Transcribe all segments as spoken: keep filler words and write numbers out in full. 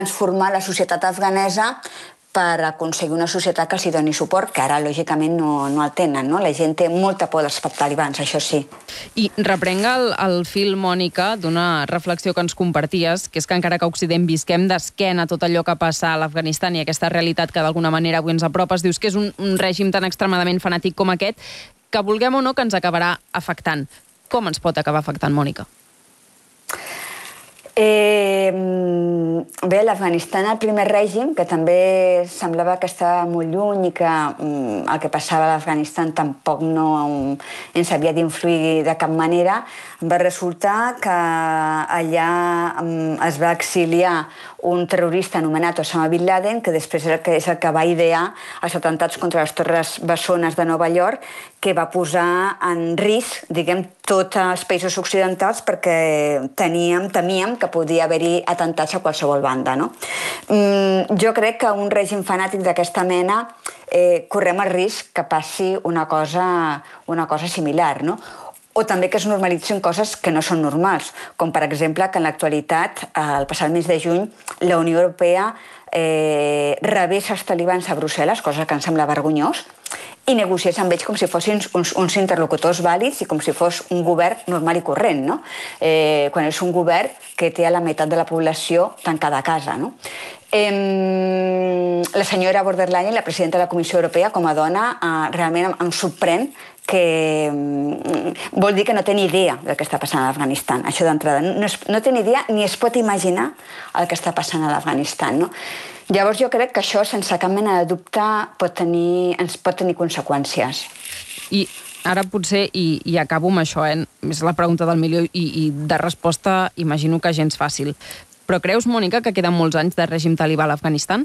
transformar la societat afganesa per aconseguir una societat que els hi doni suport, que ara, lògicament, no, no el tenen, no? La gent té molta por dels talibans, això sí. I reprenc el, el fil, Mònica, d'una reflexió que ens comparties, que és que encara que a Occident visquem d'esquena tot allò que passa a l'Afganistan i aquesta realitat que d'alguna manera avui ens apropes, dius que és un, un règim tan extremadament fanàtic com aquest, que vulguem o no que ens acabarà afectant. Com ens pot acabar afectant, Mònica? Eh, bé, l'Afganistan, el primer règim, que també semblava que estava molt lluny i que mm, el que passava a l'Afganistan tampoc no um, ens havia d'influir de cap manera, va resultar que allà um, es va exiliar un terrorista anomenat Osama Bin Laden, que després és el que, és el que va idear els atemptats contra les Torres Bessones de Nova York, que va posar en risc, diguem, tots els països occidentals perquè teníem, temíem que podia haver-hi atemptats a qualsevol banda, no? Mm, jo crec que un règim fanàtic d'aquesta mena eh, correm el risc que passi una cosa, una cosa similar, no? O també que es normalitzin coses que no són normals, com per exemple que en l'actualitat, el passat mes de juny, la Unió Europea eh, rebés els talibans a Brussel·les, cosa que em sembla vergonyós, i negociés amb ells com si fossin uns, uns interlocutors vàlids i com si fos un govern normal i corrent, no? Eh, quan és un govern que té a la meitat de la població tancada a casa, no? Eh, la senyora von der Leyen, la presidenta de la Comissió Europea, com a dona, eh, realment em, em sorprèn que mm, vol dir que no té ni idea del que està passant a l'Afganistan. Això d'entrada. No, es, no té ni idea ni es pot imaginar el que està passant a l'Afganistan, no? Llavors jo crec que això, sense cap mena de dubte, pot tenir, ens pot tenir conseqüències. I ara potser, i, i acabo amb això, eh? És la pregunta del milió i, i de resposta imagino que gens fàcil. Però creus, Mònica, que queden molts anys de règim talibà a l'Afganistan?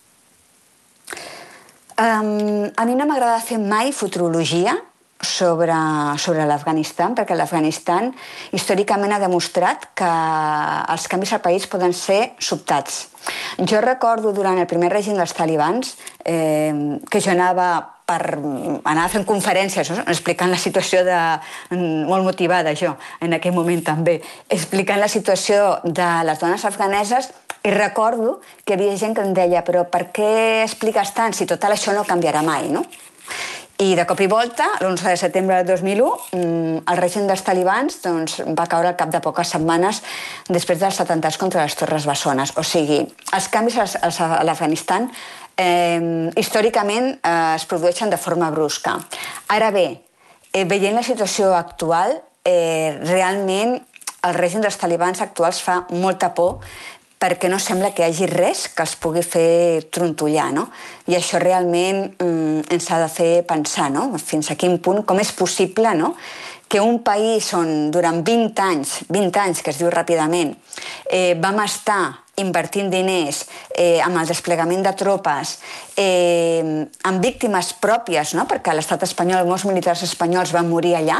Um, a mi no m'agrada fer mai futurologia sobre, sobre l'Afganistan, perquè l'Afganistan històricament ha demostrat que els canvis al país poden ser sobtats. Jo recordo durant el primer règim dels talibans eh, que jo anava per anar fent conferències, no? Explicant la situació de... molt motivada jo, en aquell moment també, explicant la situació de les dones afganeses, i recordo que hi havia gent que em deia però per què expliques tant si total això no canviarà mai, no? I de cop i volta, l'onze de setembre del dos mil u, el règim dels talibans doncs, va caure al cap de poques setmanes després dels atemptats contra les Torres Bessones. O sigui, els canvis a l'Afganistan eh, històricament eh, es produeixen de forma brusca. Ara bé, eh, veient la situació actual, eh, realment el règim dels talibans actuals fa molta por perquè no sembla que hi hagi res que els pugui fer trontollar, no? I això realment mm, ens ha de fer pensar, no? Fins a quin punt, com és possible, no?, que un país on durant vint anys, vint anys, que es diu ràpidament, eh, vam estar invertint diners eh, amb el desplegament de tropes, eh, amb víctimes pròpies, no?, perquè a l'estat espanyol molts militars espanyols van morir allà,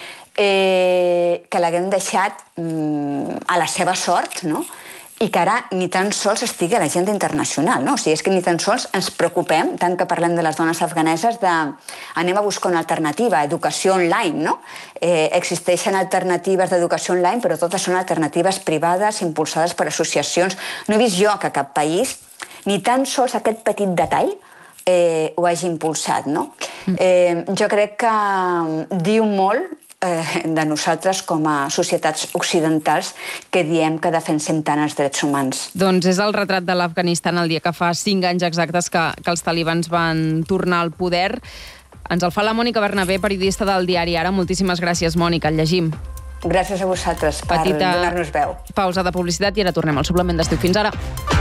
eh, que l'haguem deixat mm, a la seva sort, no?, i que ara ni tan sols estigui a l'agenda internacional, no? O sigui, és que ni tan sols ens preocupem, tant que parlem de les dones afganeses, de anem a buscar una alternativa, educació online, no? Eh, existeixen alternatives d'educació online, però totes són alternatives privades, impulsades per associacions. No he vist jo que cap país, ni tan sols aquest petit detall, eh, ho hagi impulsat, no? Eh, jo crec que diu molt Eh, de nosaltres com a societats occidentals que diem que defensem tant els drets humans. Doncs és el retrat de l'Afganistan el dia que fa cinc anys exactes que, que els talibans van tornar al poder. Ens el fa la Mònica Bernabé, periodista del diari Ara. Moltíssimes gràcies, Mònica. El llegim. Gràcies a vosaltres per Petita donar-nos veu. Pausa de publicitat i ara tornem al suplement d'estiu. Fins ara.